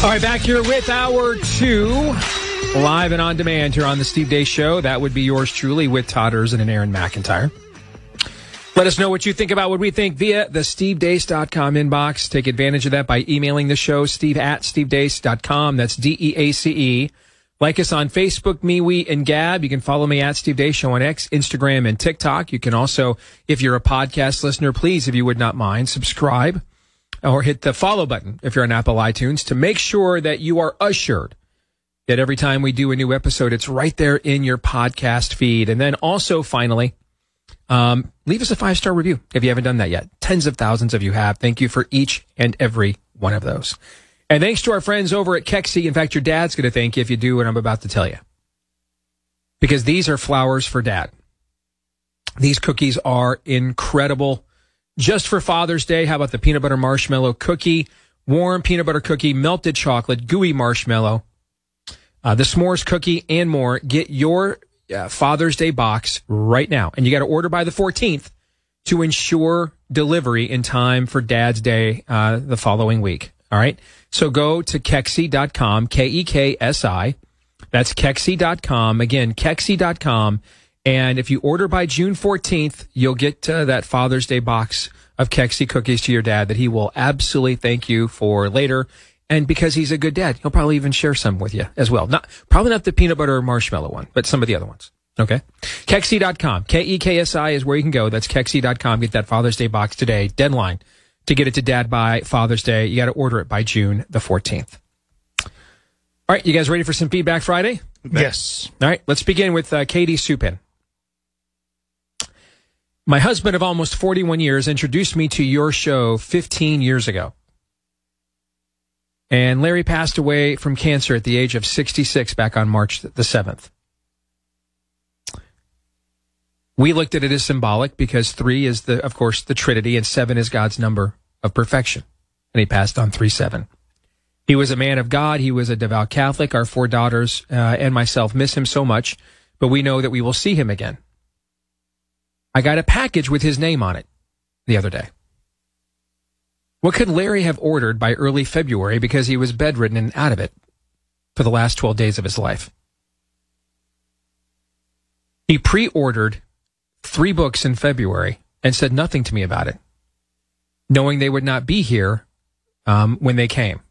All right, back here with Hour 2, live and on demand here on the Steve Deace Show. That would be yours truly with Todd Erzin and Aaron McIntyre. Let us know what you think about what we think via the stevedeace.com inbox. Take advantage of that by emailing the show, steve@stevedeace.com. That's DEACE. Like us on Facebook, MeWe, and Gab. You can follow me at Steve Deace Show on X, Instagram, and TikTok. You can also, if you're a podcast listener, please, if you would not mind, subscribe or hit the follow button if you're on Apple iTunes to make sure that you are assured that every time we do a new episode, it's right there in your podcast feed. And then also, finally, leave us a 5-star review if you haven't done that yet. Tens of thousands of you have. Thank you for each and every one of those. And thanks to our friends over at Kexi. In fact, your dad's going to thank you if you do what I'm about to tell you. Because these are flowers for Dad. These cookies are incredible. Just for Father's Day, how about the peanut butter marshmallow cookie, warm peanut butter cookie, melted chocolate, gooey marshmallow, the s'mores cookie, and more. Get your Father's Day box right now. And you got to order by the 14th to ensure delivery in time for Dad's Day the following week. All right? So go to Kexi.com, Kexi. That's Kexi.com. Again, Kexi.com. And if you order by June 14th, you'll get that Father's Day box of Kexi cookies to your dad that he will absolutely thank you for later. And because he's a good dad, he'll probably even share some with you as well. Probably not the peanut butter marshmallow one, but some of the other ones. Okay? Kexi.com. Kexi is where you can go. That's Kexi.com. Get that Father's Day box today. Deadline to get it to Dad by Father's Day. You got to order it by June the 14th. All right, you guys ready for some Feedback Friday? Yes. All right, let's begin with Katie Supin. My husband of almost 41 years introduced me to your show 15 years ago. And Larry passed away from cancer at the age of 66 back on March the 7th. We looked at it as symbolic because 3 is, of course, the Trinity, and 7 is God's number of perfection. And he passed on 3/7. He was a man of God. He was a devout Catholic. Our 4 daughters and myself miss him so much, but we know that we will see him again. I got a package with his name on it the other day. What could Larry have ordered by early February because he was bedridden and out of it for the last 12 days of his life? He pre-ordered 3 books in February and said nothing to me about it, knowing they would not be here when they came.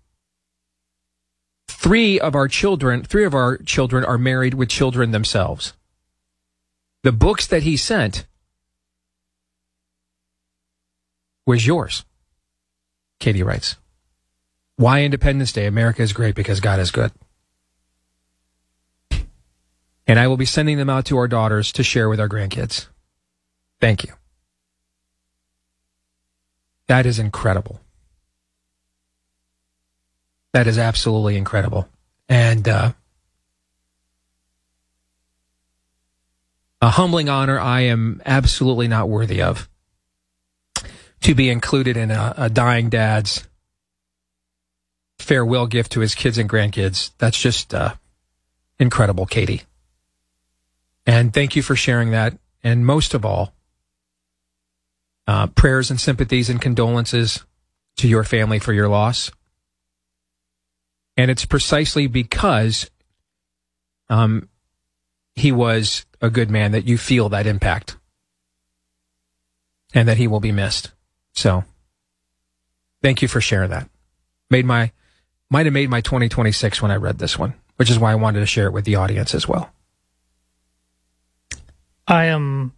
3 of our children are married with children themselves. The books that he sent was yours. Katie writes, why Independence Day? America is great because God is good. And I will be sending them out to our daughters to share with our grandkids. Thank you. That is incredible. That is absolutely incredible. And a humbling honor I am absolutely not worthy of, to be included in a dying dad's farewell gift to his kids and grandkids. That's just incredible, Katie. And thank you for sharing that. And most of all, prayers and sympathies and condolences to your family for your loss. And it's precisely because he was a good man that you feel that impact and that he will be missed. So thank you for sharing that. Might have made my 2026 when I read this one, which is why I wanted to share it with the audience as well. I am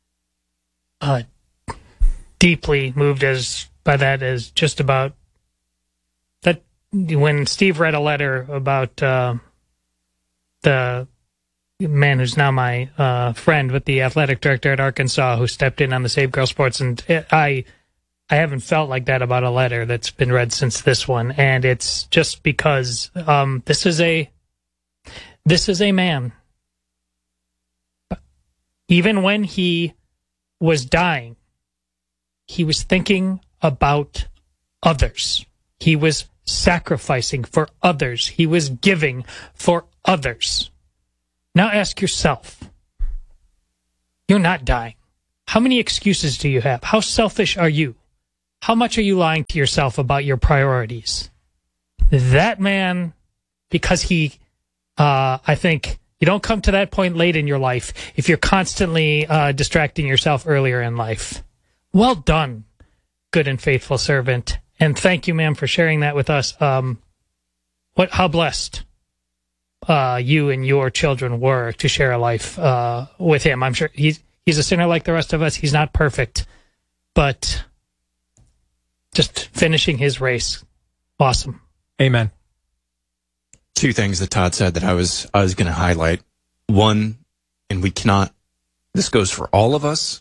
deeply moved by that as just about that. When Steve read a letter about the man who's now my friend with the athletic director at Arkansas who stepped in on the Save Girl Sports, and I haven't felt like that about a letter that's been read since this one, and it's just because this is a man. Even when he was dying, he was thinking about others. He was sacrificing for others. He was giving for others. Now ask yourself, you're not dying. How many excuses do you have? How selfish are you? How much are you lying to yourself about your priorities? that man, because I think you don't come to that point late in your life if you're constantly distracting yourself earlier in life. Well done, good and faithful servant. And thank you, ma'am, for sharing that with us. How blessed you and your children were to share a life with him. I'm sure he's a sinner like the rest of us. He's not perfect, but just finishing his race. Awesome. Amen. Two things that Todd said that I was going to highlight. One, and this goes for all of us.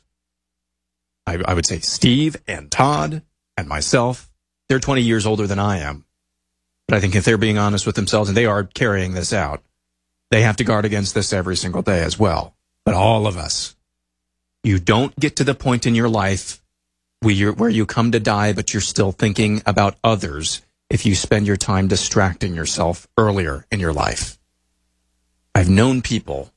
I would say Steve and Todd and myself, they're 20 years older than I am. But I think if they're being honest with themselves, and they are carrying this out, they have to guard against this every single day as well. But all of us, you don't get to the point in your life where you come to die, but you're still thinking about others if you spend your time distracting yourself earlier in your life. I've known people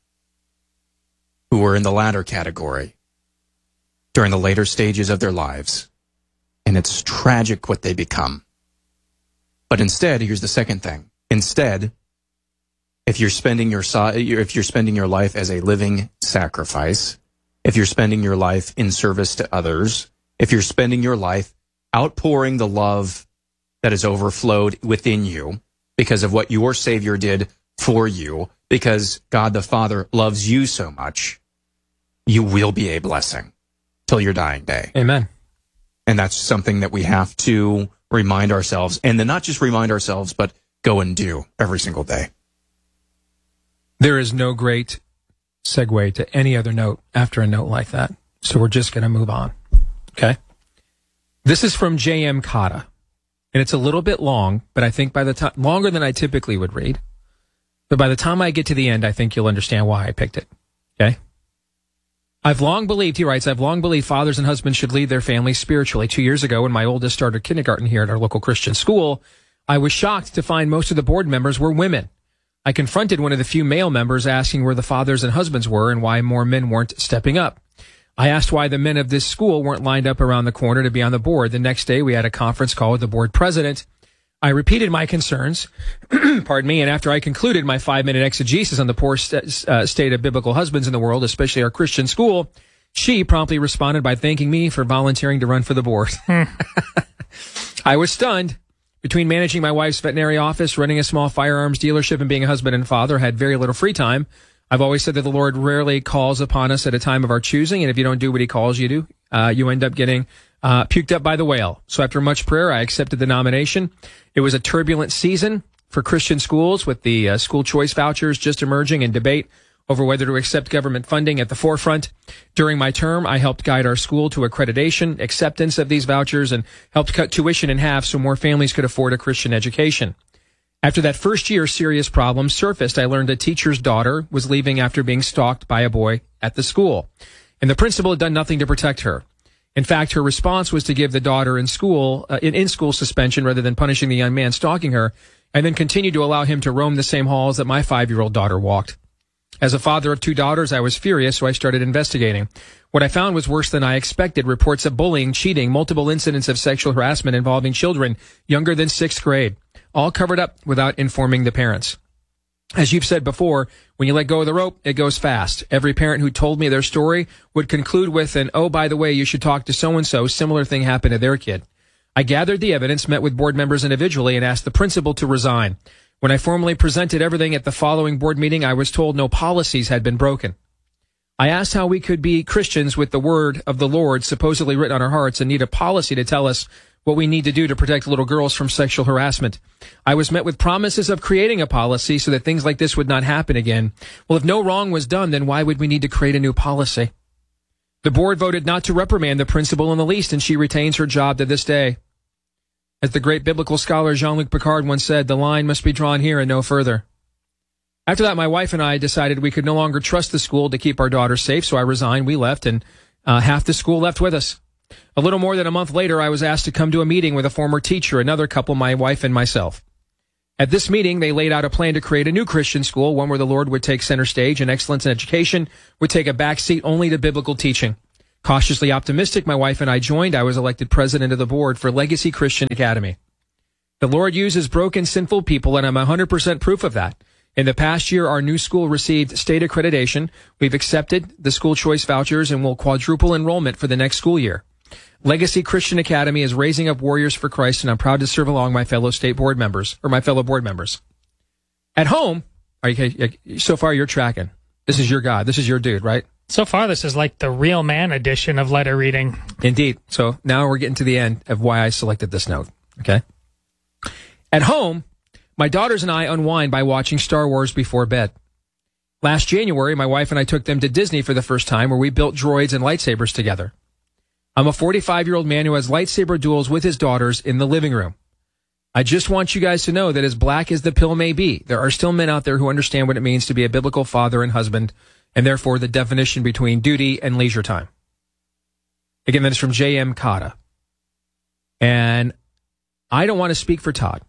who were in the latter category during the later stages of their lives, and it's tragic what they become. But instead, here's the second thing. Instead, if you're spending your life as a living sacrifice, if you're spending your life in service to others, if you're spending your life outpouring the love that has overflowed within you because of what your Savior did for you, because God the Father loves you so much, you will be a blessing till your dying day. Amen. And that's something that we have to remind ourselves, and then not just remind ourselves, but go and do every single day. There is no great segue to any other note after a note like that. So we're just going to move on. Okay? This is from J.M. Cotta. And it's a little bit long, but I think by the time, longer than I typically would read. But by the time I get to the end, I think you'll understand why I picked it. Okay? I've long believed, he writes, I've long believed fathers and husbands should lead their families spiritually. 2 years ago, when my oldest started kindergarten here at our local Christian school, I was shocked to find most of the board members were women. I confronted one of the few male members asking where the fathers and husbands were and why more men weren't stepping up. I asked why the men of this school weren't lined up around the corner to be on the board. The next day, we had a conference call with the board president. I repeated my concerns, pardon me, and after I concluded my 5-minute exegesis on the poor state of biblical husbands in the world, especially our Christian school, she promptly responded by thanking me for volunteering to run for the board. I was stunned. Between managing my wife's veterinary office, running a small firearms dealership, and being a husband and father, I had very little free time. I've always said that the Lord rarely calls upon us at a time of our choosing, and if you don't do what he calls you to, you end up getting puked up by the whale. So after much prayer, I accepted the nomination. It was a turbulent season for Christian schools with the school choice vouchers just emerging and debate over whether to accept government funding at the forefront. During my term, I helped guide our school to accreditation, acceptance of these vouchers, and helped cut tuition in half so more families could afford a Christian education. After that first year, serious problems surfaced. I learned a teacher's daughter was leaving after being stalked by a boy at the school, and the principal had done nothing to protect her. In fact, her response was to give the daughter in school suspension rather than punishing the young man stalking her, and then continue to allow him to roam the same halls that my 5-year-old daughter walked. As a father of 2 daughters, I was furious, so I started investigating. What I found was worse than I expected. Reports of bullying, cheating, multiple incidents of sexual harassment involving children younger than 6th grade, all covered up without informing the parents. As you've said before, when you let go of the rope, it goes fast. Every parent who told me their story would conclude with an, oh, by the way, you should talk to so-and-so. Similar thing happened to their kid. I gathered the evidence, met with board members individually, and asked the principal to resign. When I formally presented everything at the following board meeting, I was told no policies had been broken. I asked how we could be Christians with the word of the Lord supposedly written on our hearts and need a policy to tell us what we need to do to protect little girls from sexual harassment. I was met with promises of creating a policy so that things like this would not happen again. Well, if no wrong was done, then why would we need to create a new policy? The board voted not to reprimand the principal in the least, and she retains her job to this day. As the great biblical scholar Jean-Luc Picard once said, the line must be drawn here and no further. After that, my wife and I decided we could no longer trust the school to keep our daughter safe, so I resigned. We left, and half the school left with us. A little more than a month later, I was asked to come to a meeting with a former teacher, another couple, my wife and myself. At this meeting, they laid out a plan to create a new Christian school, one where the Lord would take center stage and excellence in education would take a back seat only to biblical teaching. Cautiously optimistic, my wife and I joined. I was elected president of the board for Legacy Christian Academy. The Lord uses broken, sinful people, and I'm 100% proof of that. In the past year, our new school received state accreditation. We've accepted the school choice vouchers and will quadruple enrollment for the next school year. Legacy Christian Academy is raising up warriors for Christ, and I'm proud to serve along my fellow board members. At home, so far you're tracking. This is your God. This is your dude, right? So far, this is like the real man edition of letter reading. Indeed. So now we're getting to the end of why I selected this note. Okay. At home, my daughters and I unwind by watching Star Wars before bed. Last January, my wife and I took them to Disney for the first time, where we built droids and lightsabers together. I'm a 45-year-old man who has lightsaber duels with his daughters in the living room. I just want you guys to know that as black as the pill may be, there are still men out there who understand what it means to be a biblical father and husband, and therefore the definition between duty and leisure time. Again, that is from J.M. Cotta. And I don't want to speak for Todd,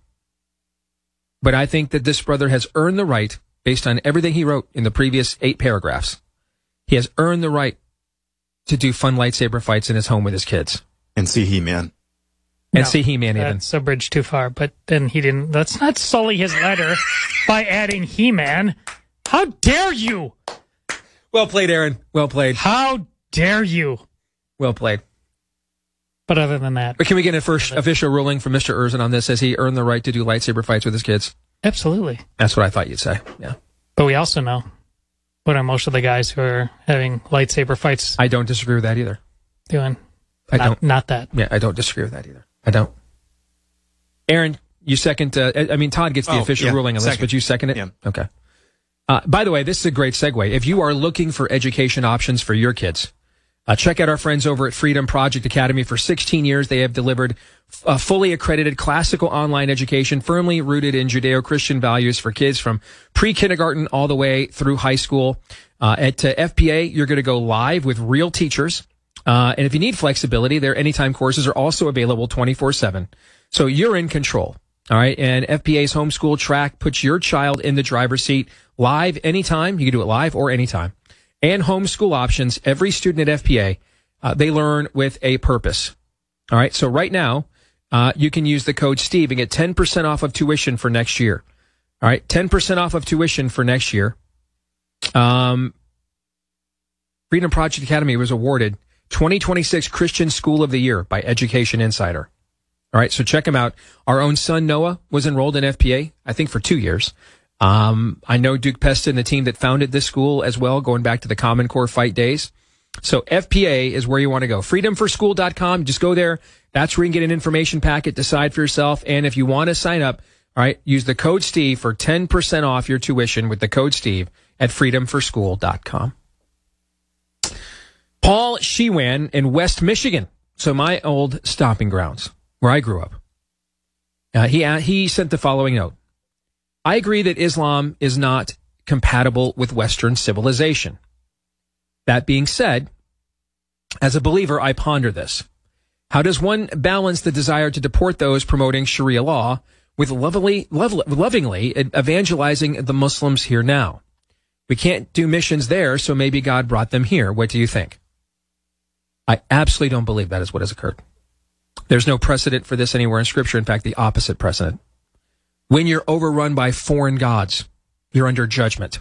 but I think that this brother has earned the right, based on everything he wrote in the previous 8 paragraphs, he has earned the right to do fun lightsaber fights in his home with his kids. And see He-Man. And see He-Man even. That's a bridge too far, but then he didn't. Let's not sully his letter by adding He-Man. How dare you? Well played, Aaron. Well played. How dare you? Well played. But other than that. But can we get a first official ruling from Mr. Erzin on this? Has he earned the right to do lightsaber fights with his kids? Absolutely. That's what I thought you'd say. Yeah. But we also know what are most of the guys who are having lightsaber fights I don't disagree with that either. doing. Not that. Yeah, I don't disagree with that either. I don't. Aaron, you second. Todd gets the official ruling on this, but you second it? Yeah. Okay. By the way, this is a great segue. If you are looking for education options for your kids, check out our friends over at Freedom Project Academy. For 16 years, they have delivered a fully accredited classical online education firmly rooted in Judeo-Christian values for kids from pre-kindergarten all the way through high school. At FPA, you're going to go live with real teachers. And if you need flexibility, their anytime courses are also available 24/7. So you're in control. All right. And FPA's homeschool track puts your child in the driver's seat live anytime. You can do it live or anytime. And homeschool options. Every student at FPA, they learn with a purpose. All right. So right now, you can use the code Steve and get 10% off of tuition for next year. All right. 10% off of tuition for next year. Freedom Project Academy was awarded 2026 Christian School of the Year by Education Insider. All right, so check them out. Our own son, Noah, was enrolled in FPA, I think, for 2 years. I know Duke Peston, the team that founded this school as well, going back to the Common Core fight days. So FPA is where you want to go. freedomforschool.com. Just go there. That's where you can get an information packet, decide for yourself. And if you want to sign up, all right, use the code Steve for 10% off your tuition with the code Steve at freedomforschool.com. Paul Shewan in West Michigan, so my old stomping grounds, where I grew up. He sent the following note. I agree that Islam is not compatible with Western civilization. That being said, as a believer, I ponder this. How does one balance the desire to deport those promoting Sharia law with lovingly evangelizing the Muslims here now? We can't do missions there, so maybe God brought them here. What do you think? I absolutely don't believe that is what has occurred. There's no precedent for this anywhere in Scripture. In fact, the opposite precedent. When you're overrun by foreign gods, you're under judgment.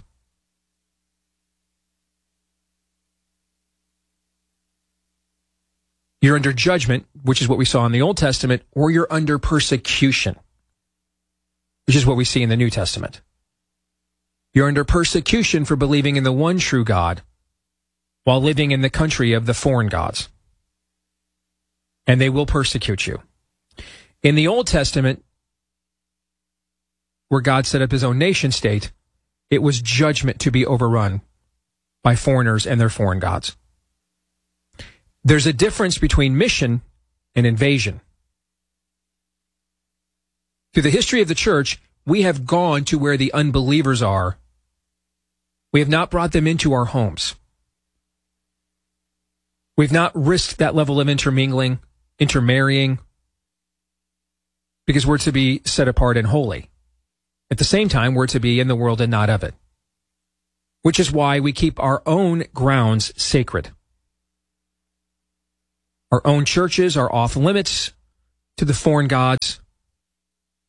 You're under judgment, which is what we saw in the Old Testament, or you're under persecution, which is what we see in the New Testament. You're under persecution for believing in the one true God while living in the country of the foreign gods. And they will persecute you. In the Old Testament, where God set up his own nation state, it was judgment to be overrun by foreigners and their foreign gods. There's a difference between mission and invasion. Through the history of the church, we have gone to where the unbelievers are. We have not brought them into our homes. We've not risked that level of intermingling, intermarrying, because we're to be set apart and holy. At the same time, we're to be in the world and not of it, which is why we keep our own grounds sacred. Our own churches are off limits to the foreign gods.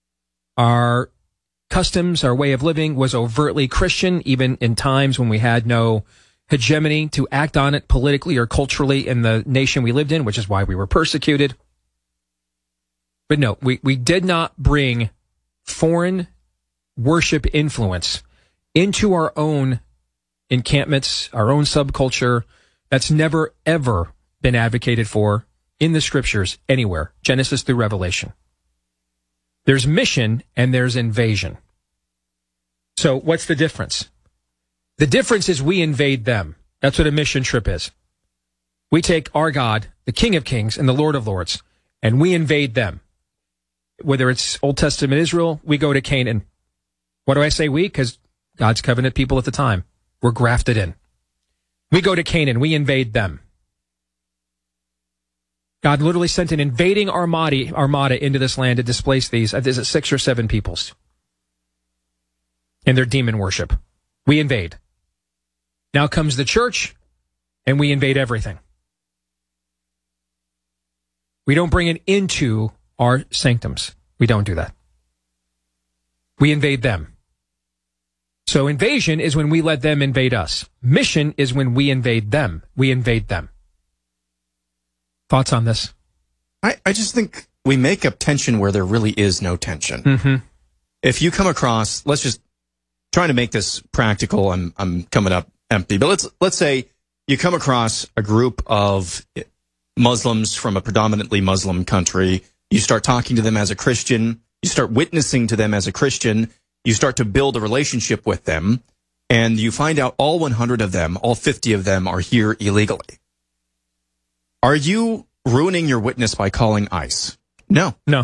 Our customs, our way of living was overtly Christian, even in times when we had no hegemony to act on it politically or culturally in the nation we lived in, which is why we were persecuted. But no, we did not bring foreign worship influence into our own encampments, our own subculture. That's never, ever been advocated for in the scriptures anywhere, Genesis through Revelation. There's mission and there's invasion. So what's the difference? The difference is we invade them. That's what a mission trip is. We take our God, the King of Kings and the Lord of Lords, and we invade them. Whether it's Old Testament Israel, we go to Canaan. What do I say we? Because God's covenant people at the time were grafted in. We go to Canaan, we invade them. God literally sent an invading armada into this land to displace these, is it 6 or 7 peoples? In their demon worship. We invade. Now comes the church, and we invade everything. We don't bring it into our sanctums. We don't do that. We invade them. So invasion is when we let them invade us. Mission is when we invade them. We invade them. Thoughts on this? I just think we make up tension where there really is no tension. Mm-hmm. If you come across, let's just trying to make this practical. I'm coming up empty, but let's say you come across a group of Muslims from a predominantly Muslim country. You start talking to them as a Christian. You start witnessing to them as a Christian. You start to build a relationship with them, and you find out all 100 of them, all 50 of them are here illegally. Are you ruining your witness by calling ICE? No. No.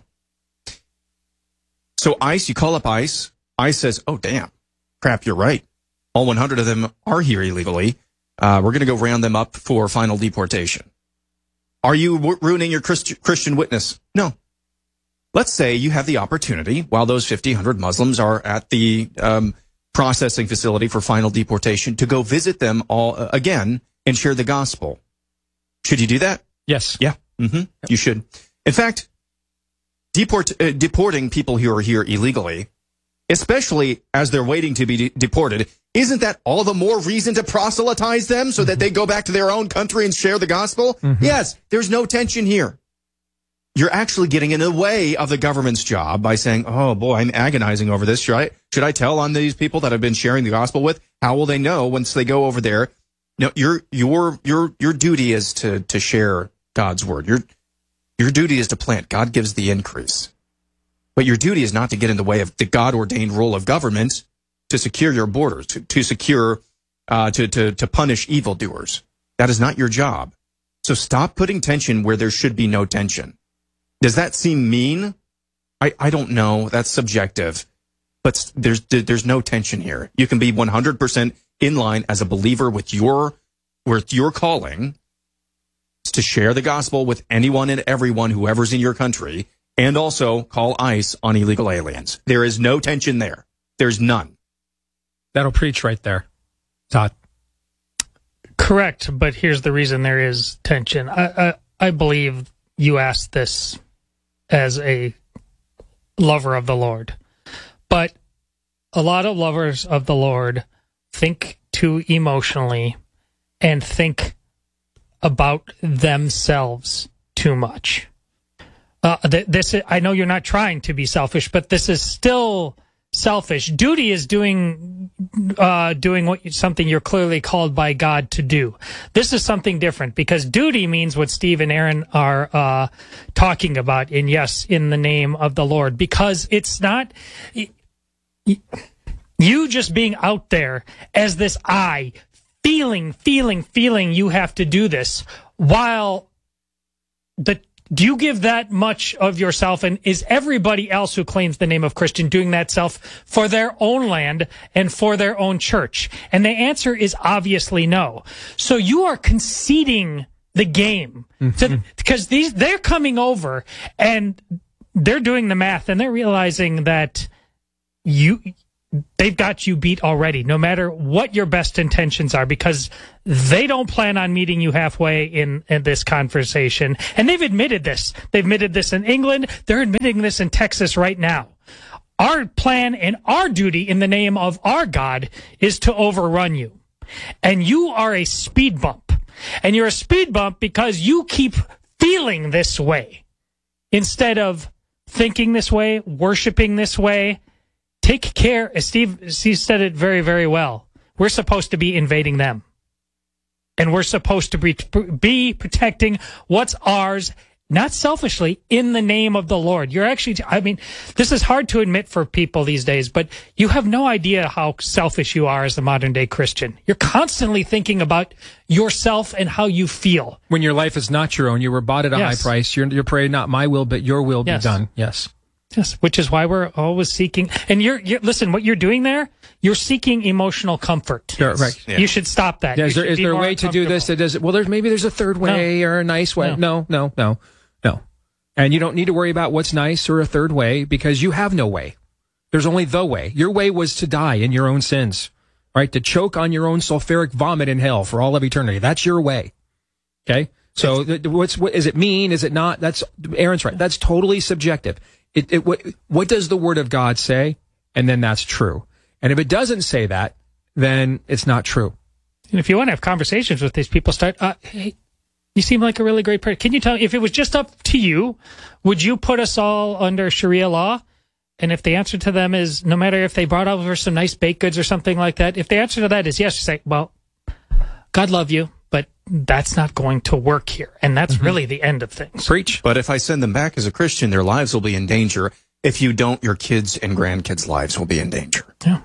So ICE, you call up ICE. ICE says, oh, damn, crap, you're right. All 100 of them are here illegally. We're going to go round them up for final deportation. Are you ruining your Christian witness? No. Let's say you have the opportunity, while those 50, 100 Muslims are at the processing facility for final deportation, to go visit them all again and share the gospel. Should you do that? Yes. Yeah. Mm-hmm. You should. In fact, deporting people who are here illegally, especially as they're waiting to be deported, isn't that all the more reason to proselytize them so that they go back to their own country and share the gospel? Mm-hmm. Yes, there's no tension here. You're actually getting in the way of the government's job by saying, oh boy, I'm agonizing over this. Should I tell on these people that I've been sharing the gospel with? How will they know once they go over there? No, your duty is to share God's word. Your duty is to plant. God gives the increase. But your duty is not to get in the way of the God-ordained role of government to secure your borders, to secure, to punish evildoers. That is not your job. So stop putting tension where there should be no tension. Does that seem mean? I don't know. That's subjective. But there's no tension here. You can be 100% in line as a believer with your calling to share the gospel with anyone and everyone, whoever's in your country, and also call ICE on illegal aliens. There is no tension there. There's none. That'll preach right there, Todd. Correct, but here's the reason there is tension. I believe you asked this as a lover of the Lord, but a lot of lovers of the Lord think too emotionally and think about themselves too much. I know you're not trying to be selfish, but this is still selfish. Duty is doing something you're clearly called by God to do. This is something different, because duty means what Steve and Aaron are talking about in the name of the Lord, because it's not you just being out there as this feeling you have to do this, while do you give that much of yourself, and is everybody else who claims the name of Christian doing that self for their own land and for their own church? And the answer is obviously no. So you are conceding the game, because they're coming over and they're doing the math and they're realizing that they've got you beat already, no matter what your best intentions are, because they don't plan on meeting you halfway in this conversation. And they've admitted this. They've admitted this in England. They're admitting this in Texas right now. Our plan and our duty in the name of our God is to overrun you. And you are a speed bump. And you're a speed bump because you keep feeling this way instead of thinking this way, worshiping this way. Take care. As Steve said it very, very well. We're supposed to be invading them. And we're supposed to be protecting what's ours, not selfishly, in the name of the Lord. You're actually, this is hard to admit for people these days, but you have no idea how selfish you are as a modern day Christian. You're constantly thinking about yourself and how you feel. When your life is not your own, you were bought at a high price. You're praying, not my will, but your will be done. Yes. Yes, which is why we're always seeking. And you're listen, what you're doing there, you're seeking emotional comfort. Sure, right. Yeah. You should stop that. Yeah, is there a way to do this that does? Well, maybe there's a third way or a nice way. No. And you don't need to worry about what's nice or a third way because you have no way. There's only the way. Your way was to die in your own sins, right? To choke on your own sulfuric vomit in hell for all of eternity. That's your way. Okay. So what is it mean? Is it not? That's Aaron's right. That's totally subjective. What does the Word of God say? And then that's true. And if it doesn't say that, then it's not true. And if you want to have conversations with these people, hey, you seem like a really great person. Can you tell me, if it was just up to you, would you put us all under Sharia law? And if the answer to them is, no matter if they brought over some nice baked goods or something like that, if the answer to that is yes, you say, well, God love you, but that's not going to work here. And that's really the end of things. Preach. But if I send them back as a Christian, their lives will be in danger. If you don't, your kids' and grandkids' lives will be in danger. Yeah.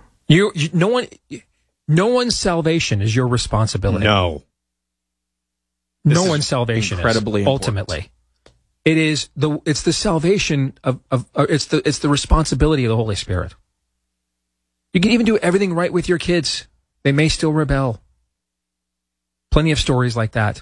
No one's salvation is your responsibility. No. No one's salvation incredibly is ultimately. It's the salvation it's the responsibility of the Holy Spirit. You can even do everything right with your kids. They may still rebel. Plenty of stories like that.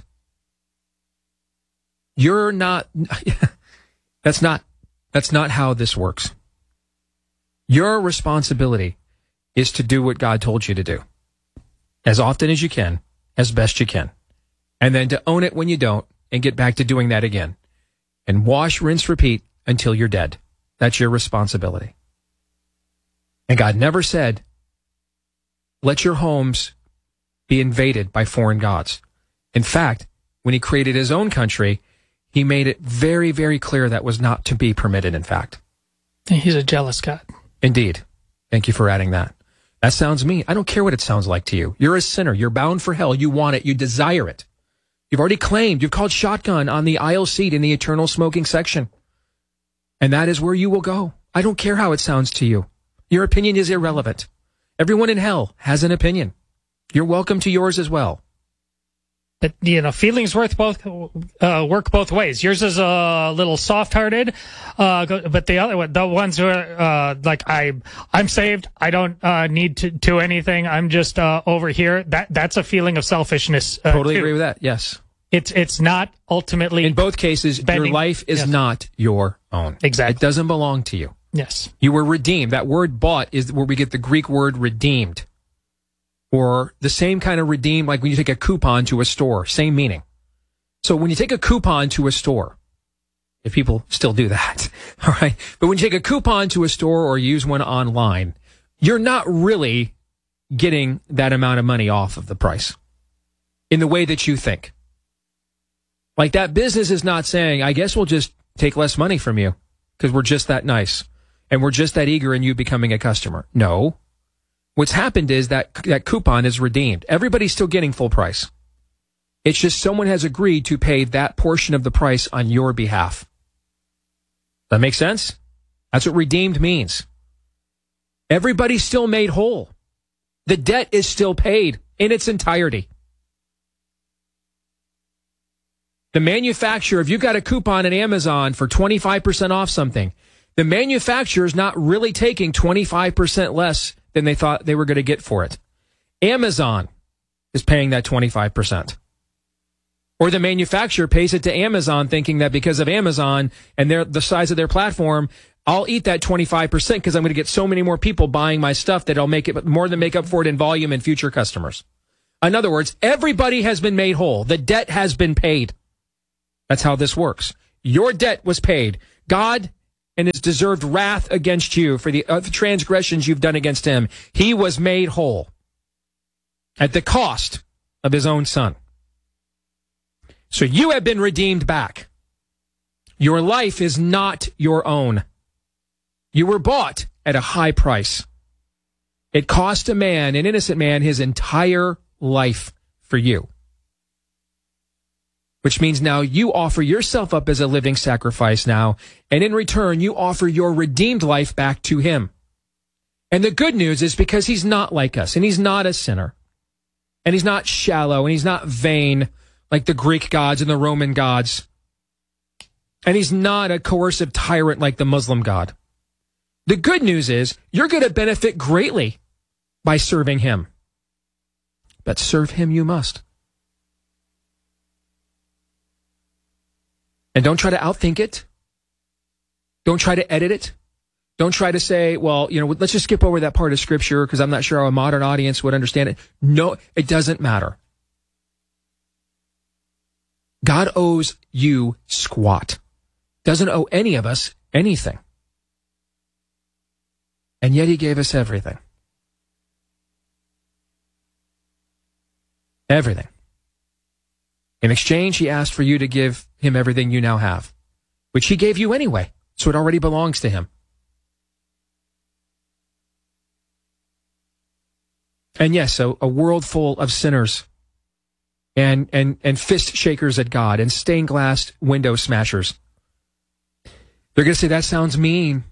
You're not, that's not how this works. Your responsibility is to do what God told you to do. As often as you can, as best you can. And then to own it when you don't, and get back to doing that again. And wash, rinse, repeat until you're dead. That's your responsibility. And God never said, let your homes be invaded by foreign gods. In fact, when he created his own country, he made it very, very clear that was not to be permitted, in fact. He's a jealous God. Indeed. Thank you for adding that. That sounds mean. I don't care what it sounds like to you. You're a sinner. You're bound for hell. You want it. You desire it. You've already claimed. You've called shotgun on the aisle seat in the eternal smoking section. And that is where you will go. I don't care how it sounds to you. Your opinion is irrelevant. Everyone in hell has an opinion. You're welcome to yours as well. But, feelings work both ways. Yours is a little soft-hearted, but the ones who are like, I'm saved, I don't need to do anything, I'm just over here, that's a feeling of selfishness. Totally too. agree with that, yes. It's not ultimately... In both cases, your life is not your own. Exactly. It doesn't belong to you. Yes. You were redeemed. That word bought is where we get the Greek word redeemed. Or the same kind of redeem, like when you take a coupon to a store, same meaning. So when you take a coupon to a store, if people still do that, all right? But when you take a coupon to a store or use one online, you're not really getting that amount of money off of the price in the way that you think. Like that business is not saying, I guess we'll just take less money from you because we're just that nice and we're just that eager in you becoming a customer. No. What's happened is that coupon is redeemed. Everybody's still getting full price. It's just someone has agreed to pay that portion of the price on your behalf. That make sense? That's what redeemed means. Everybody's still made whole. The debt is still paid in its entirety. The manufacturer, if you got a coupon at Amazon for 25% off something, the manufacturer is not really taking 25% less than they thought they were going to get for it. Amazon is paying that 25%. Or the manufacturer pays it to Amazon thinking that because of Amazon and the size of their platform, I'll eat that 25% because I'm going to get so many more people buying my stuff that I'll make it more than make up for it in volume and future customers. In other words, everybody has been made whole. The debt has been paid. That's how this works. Your debt was paid. God and his deserved wrath against you for the transgressions you've done against him. He was made whole at the cost of his own son. So you have been redeemed back. Your life is not your own. You were bought at a high price. It cost a man, an innocent man, his entire life for you. Which means now you offer yourself up as a living sacrifice now, and in return you offer your redeemed life back to him. And the good news is because he's not like us, and he's not a sinner, and he's not shallow, and he's not vain like the Greek gods and the Roman gods, and he's not a coercive tyrant like the Muslim god. The good news is you're going to benefit greatly by serving him. But serve him you must. And don't try to outthink it. Don't try to edit it. Don't try to say, well, let's just skip over that part of Scripture because I'm not sure how a modern audience would understand it. No, it doesn't matter. God owes you squat. Doesn't owe any of us anything. And yet he gave us everything. Everything. In exchange, he asked for you to give him everything you now have, which he gave you anyway, so it already belongs to him. And yes, so a world full of sinners and fist shakers at God and stained glass window smashers. They're going to say, that sounds mean.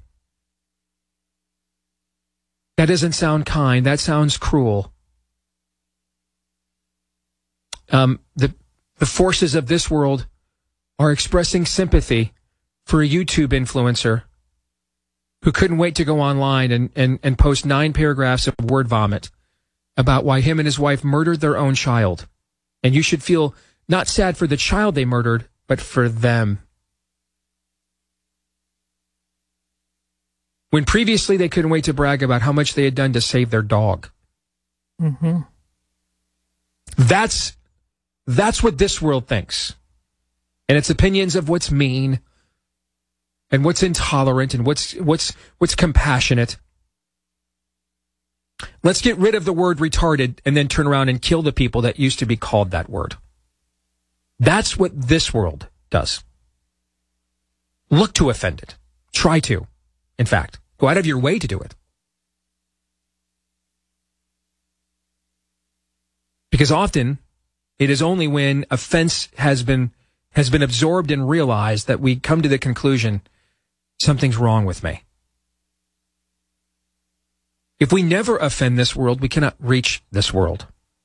That doesn't sound kind. That sounds cruel. The forces of this world are expressing sympathy for a YouTube influencer who couldn't wait to go online and post 9 paragraphs of word vomit about why him and his wife murdered their own child. And you should feel not sad for the child they murdered, but for them. When previously they couldn't wait to brag about how much they had done to save their dog. Mm-hmm. That's what this world thinks. And its opinions of what's mean and what's intolerant and what's compassionate. Let's get rid of the word retarded and then turn around and kill the people that used to be called that word. That's what this world does. Look to offend it. Try to. In fact, go out of your way to do it. Because often it is only when offense has been absorbed and realized that we come to the conclusion, something's wrong with me. If we never offend this world, we cannot reach this world.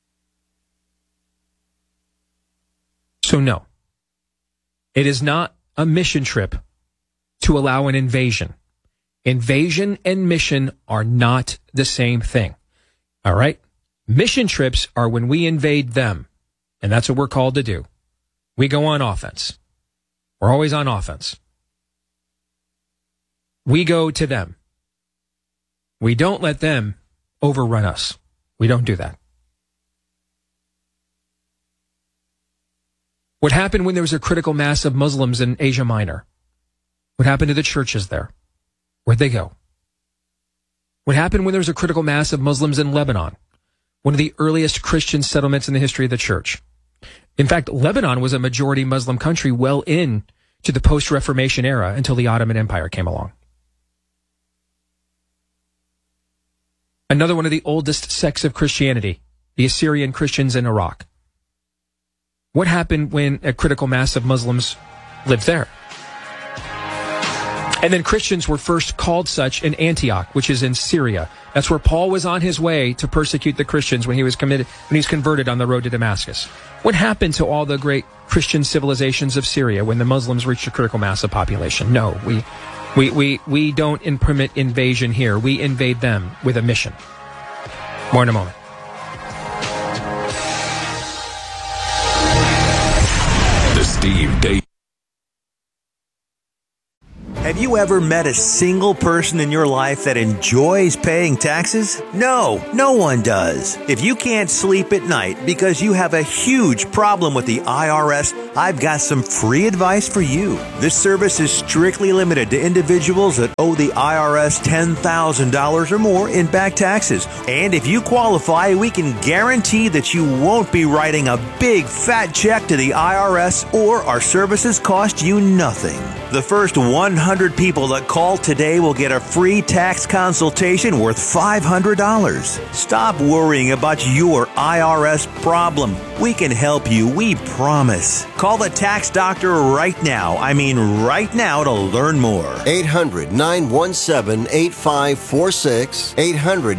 So no, it is not a mission trip to allow an invasion. Invasion and mission are not the same thing. All right? Mission trips are when we invade them. And that's what we're called to do. We go on offense. We're always on offense. We go to them. We don't let them overrun us. We don't do that. What happened when there was a critical mass of Muslims in Asia Minor? What happened to the churches there? Where'd they go? What happened when there was a critical mass of Muslims in Lebanon? One of the earliest Christian settlements in the history of the church. In fact, Lebanon was a majority Muslim country well into the post-Reformation era until the Ottoman Empire came along. Another one of the oldest sects of Christianity, the Assyrian Christians in Iraq. What happened when a critical mass of Muslims lived there? And then Christians were first called such in Antioch, which is in Syria. That's where Paul was on his way to persecute the Christians when he was converted on the road to Damascus. What happened to all the great Christian civilizations of Syria when the Muslims reached a critical mass of population? No, we don't permit invasion here. We invade them with a mission. More in a moment. The Steve Deace Have you ever met a single person in your life that enjoys paying taxes? No one does. If you can't sleep at night because you have a huge problem with the IRS, I've got some free advice for you. This service is strictly limited to individuals that owe the IRS $10,000 or more in back taxes. And if you qualify, we can guarantee that you won't be writing a big fat check to the IRS, or our services cost you nothing. The first 100 people that call today will get a free tax consultation worth $500. Stop worrying about your IRS problem. We can help you, we promise. Call the tax doctor right now. I mean right now, to learn more. 800-917-8546. 800